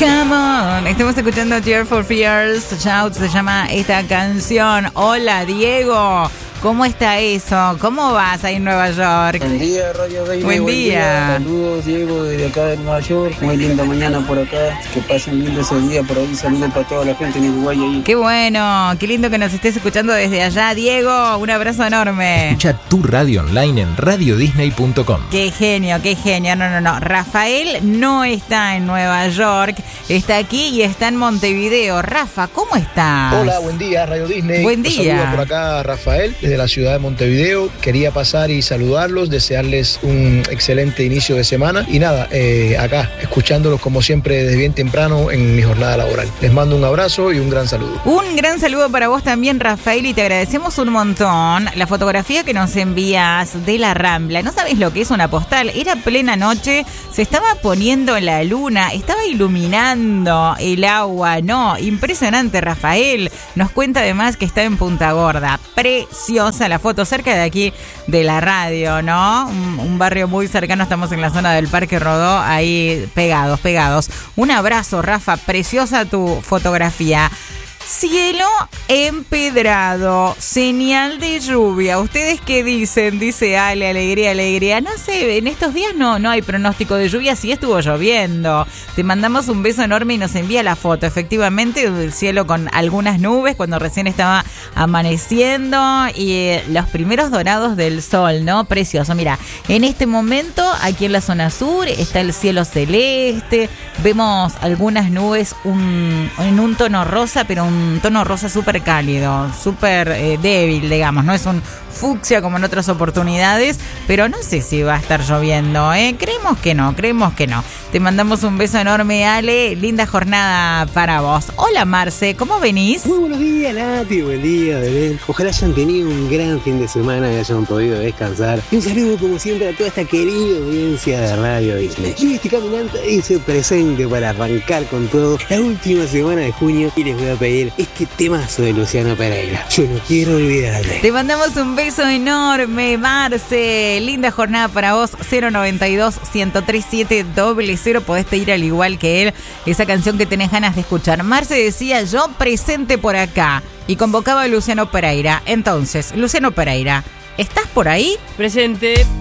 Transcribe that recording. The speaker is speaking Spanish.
Come on. Estamos escuchando Tears for Fears. Shout se llama esta canción. Hola, Diego. ¿Cómo está eso? ¿Cómo vas ahí en Nueva York? Buen día, Radio Baby. Buen día. Saludos, Diego, desde acá de Nueva York. Muy linda mañana por acá. Que pasen lindo ese día por ahí. Saludos para toda la gente en Uruguay ahí. Qué bueno. Qué lindo que nos estés escuchando desde allá. Diego, un abrazo enorme. Escucha tu radio online en radiodisney.com. Qué genio, qué genio. No. Rafael no está en Nueva York. Está aquí y está en Montevideo. Rafa, ¿cómo estás? Hola, buen día, Radio Disney. Buen día. Saludos por acá, Rafael, desde la ciudad de Montevideo. Quería pasar y saludarlos, desearles un excelente inicio de semana. Y nada, acá, escuchándolos como siempre desde bien temprano en mi jornada laboral. Les mando un abrazo y un gran saludo. Un gran saludo para vos también, Rafael, y te agradecemos un montón la fotografía que nos envías de la Rambla. No sabés lo que es una postal. Era plena noche, se estaba poniendo la luna, estaba iluminando el agua. No, impresionante, Rafael. Nos cuenta además que está en Punta Gorda. Preciosa la foto, cerca de aquí de la radio, ¿no? Un barrio muy cercano, estamos en la zona del Parque Rodó, ahí pegados. Un abrazo, Rafa, preciosa tu fotografía. Cielo empedrado, señal de lluvia. ¿Ustedes qué dicen? Dice Ale, alegría. No sé, en estos días no hay pronóstico de lluvia, sí estuvo lloviendo. Te mandamos un beso enorme y nos envía la foto. Efectivamente, el cielo con algunas nubes cuando recién estaba amaneciendo y los primeros dorados del sol, ¿no? Precioso. Mira, en este momento, aquí en la zona sur, está el cielo celeste. Vemos algunas nubes en un tono rosa, pero un tono rosa súper cálido, súper débil, digamos. No es un fucsia como en otras oportunidades, pero no sé si va a estar lloviendo, ¿eh? Creemos que no. Te mandamos un beso enorme, Ale. Linda jornada para vos. Hola, Marce, ¿cómo venís? Muy buenos días, Nati. Buen día, Belén. Ojalá hayan tenido un gran fin de semana y hayan podido descansar. Y un saludo, como siempre, a toda esta querida audiencia de Radio Disney. Yo estoy caminando y hice presente para arrancar con todo la última semana de junio y les voy a pedir este temazo de Luciano Pereira. Yo no quiero olvidarte. Te mandamos un beso enorme, Marce. Linda jornada para vos. 092-1037-000. Podés pedir al igual que él esa canción que tenés ganas de escuchar. Marce decía, yo presente por acá, y convocaba a Luciano Pereira. Entonces, Luciano Pereira, ¿estás por ahí? Presente.